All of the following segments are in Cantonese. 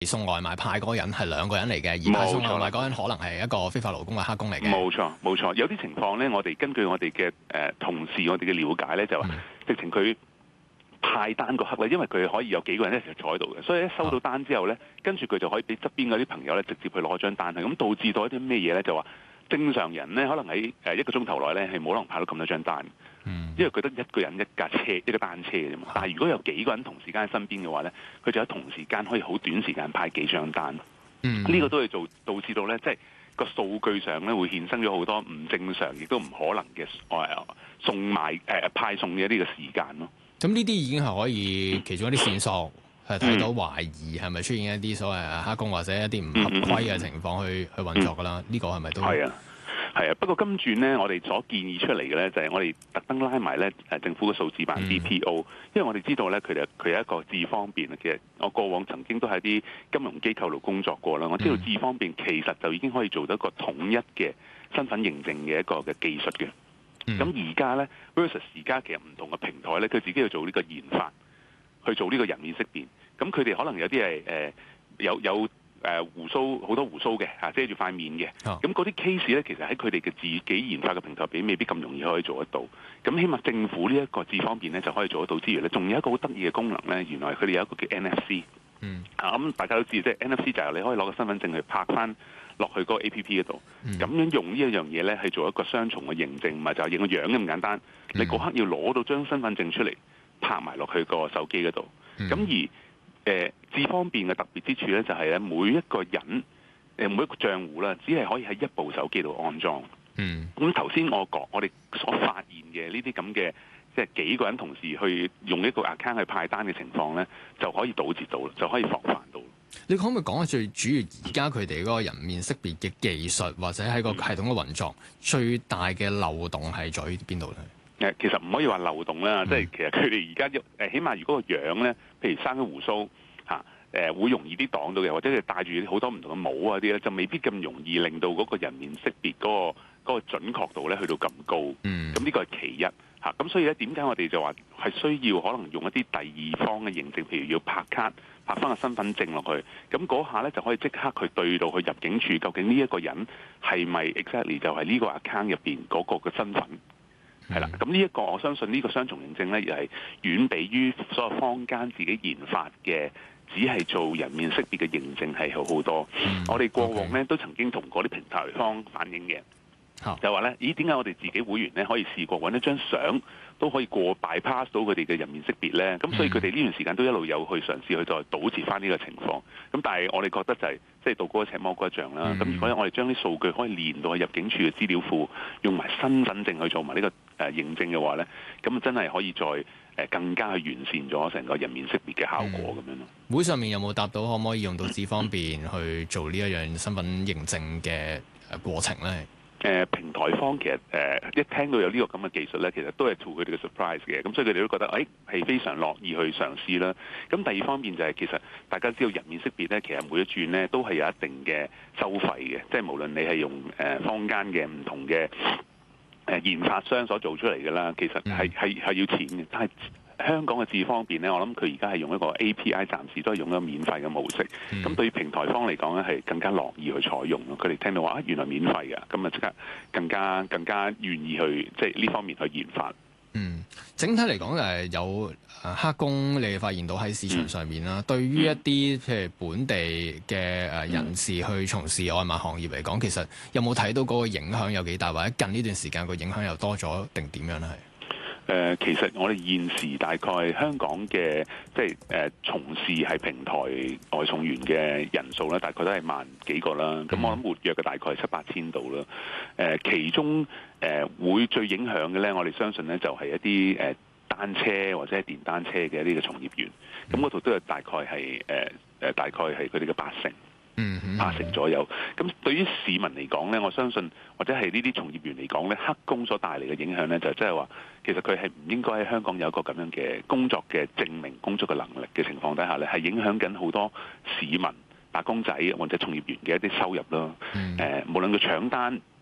送外賣派嗰個人係兩個人嚟嘅，而派送外賣嗰個人可能係一個非法勞工嘅黑工嚟嘅。 冇錯，冇錯。有啲情況咧，我哋根據我哋嘅同事，我哋嘅了解咧，就話直情佢派單個刻咧，因為佢可以有幾個人一齊坐喺度嘅，所以一收到單之後咧，跟住佢就可以俾側邊嗰啲朋友咧直接去攞張單，係咁導致到一啲咩嘢咧？就話正常人咧，可能喺一個鐘頭內咧係冇可能派到咁多張單。因為佢得一個人一架車一個單車嘅啫嘛，但係如果有幾個人同時間喺身邊嘅話咧，佢就喺同時間可以好短時間派幾張單。呢個都係導致到咧，即係個數據上咧會衍生咗好多唔正常，亦都唔可能嘅派送嘅呢個時間咯。 咁呢啲已經係可以其中一啲線索係睇到懷疑係咪出現一啲所謂黑工或者一啲唔合規嘅情況去運作㗎啦？呢個係咪都係啊？係啊，不過今轉咧，我哋所建議出嚟嘅咧，就係我哋特登拉埋咧政府嘅數字辦 BPO，因為我哋知道咧佢有一個智方便。其實我過往曾經都喺啲金融機構度工作過啦，我知道智方便其實就已經可以做到一個統一嘅身份認證嘅一個嘅技術嘅。咁而家咧 versus 而家其實唔同嘅平台咧，佢自己要做呢個研發，去做呢個人面識別。咁佢哋可能有啲係有胡鬚好多胡鬚嘅遮住塊面嘅，咁嗰啲 case 咧，其實喺佢哋嘅自己研發嘅平台比未必咁容易可以做得到。咁起碼政府呢一個智方便咧就可以做得到之餘咧，仲有一個好得意嘅功能咧，原來佢哋有一個叫 NFC。咁大家都知，即係 NFC 就係你可以攞個身份證去拍翻落去嗰個 APP 嗰度，咁樣用呢一樣嘢咧係做一個雙重嘅認證，唔係就係認個樣咁簡單。你嗰刻要攞到張身份證出嚟，拍埋落去個手機嗰度。咁智方便嘅特別之處咧，就係咧每一個人每一個賬戶啦，只係可以喺一部手機度安裝。咁頭先我哋所發現嘅呢啲咁嘅，即係幾個人同時去用一個 account 去派單嘅情況咧，就可以堵截到，就可以防範到。 你可唔可以講下最主要而家佢哋嗰個人面識別嘅技術，或者喺個系統嘅運作最大嘅漏洞係在於邊度咧？ 其實唔可以話漏洞啦，即係其實佢哋而家起碼如果個樣咧，譬如生咗胡鬚會容易啲擋到嘅，或者係戴住好多唔同嘅帽啊啲咧，就未必咁容易令到嗰個人面識別嗰個準確度咧去到咁高。咁呢個係其一嚇。咁所以咧，點解我哋就話係需要可能用一啲第二方嘅認證，譬如要拍卡、拍翻個身份證落去，咁嗰下咧就可以即刻去對到去入境處，究竟呢一個人係咪 exactly 就係呢個 account 入邊嗰個嘅身份？係啦，咁呢一個我相信呢個雙重認證咧，又係遠比於所有坊間自己研發嘅只係做人面識別嘅認證係好好多。我哋過往咧都曾經同嗰啲平台方反映嘅，就話咧，咦，點解我哋自己會員咧可以試過揾一張相都可以過 bypass 到佢哋嘅人面識別咧？咁所以佢哋呢段時間都一路有去嘗試去再堵截翻呢個情況。咁但係我哋覺得就係即係道高一尺魔高一丈啦。咁如果我哋將啲數據可以連到去入境處嘅資料庫，用埋身份證去做埋呢個認證嘅話咧，咁真係可以再更加去完善咗成個人面識別嘅效果咁樣咯。 會上面有冇答到可唔可以用到智方便去做呢一樣身份認證嘅過程咧？ 平台方其實一聽到有呢個咁嘅技術咧，其實都係 to 佢哋嘅 surprise 嘅，咁所以佢哋都覺得係非常樂意去嘗試啦。咁第二方面就係其實大家知道人面識別咧，其實每一轉咧都係有一定嘅收費嘅，即係無論你係用坊間嘅唔同嘅研發商所做出嚟嘅啦，其實係要錢嘅，但係香港嘅智方便咧，我諗佢而家係用一個 API，暫時都係用一個免費嘅模式。咁對於平台方嚟講咧，係更加樂意去採用咯。佢哋聽到話原來免費嘅，咁啊即刻更加願意去即係呢方面去研發。 整體嚟講有黑工，你發現到喺市場上面啦。對於一啲譬如本地嘅人士去從事外賣行業嚟講，其實有冇睇到嗰個影響有幾大，或者近呢段時間個影響又多咗定點樣咧？ 其實我哋現時大概香港嘅即係從事係平台外送員嘅人數咧，大概都係萬幾個啦。咁我諗活躍嘅大概係7-8千度啦。其中會最影響嘅咧，我哋相信咧就係一啲單車或者係電單車嘅呢個從業員。咁嗰度都有大概係佢哋嘅8成左右。咁對於市民嚟講咧，我相信或者係呢啲從業員嚟講咧，黑工所帶嚟嘅影響咧，就即係話其實佢係唔應該喺香港有一個咁樣嘅工作嘅證明、工作嘅能力嘅情況底下咧，係影響緊好多市民、打工仔或者從業員嘅一啲收入咯。無論佢搶單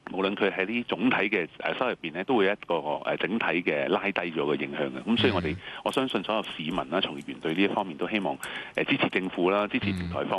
無論佢喺啲總體嘅收入入邊咧，都會有一個整體嘅拉低咗嘅影響嘅。咁所以我相信所有市民啦、從業員對呢一方面都希望支持政府啦、支持平台方。